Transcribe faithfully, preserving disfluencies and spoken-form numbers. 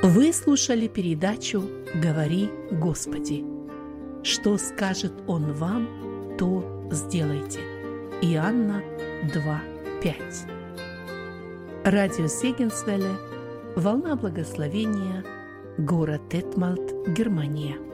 Вы слушали передачу «Говори, Господи». Что скажет Он вам, то сделайте. Иоанна два пять. Радио Сегенсвелле, волна благословения, город Детмальт, Германия.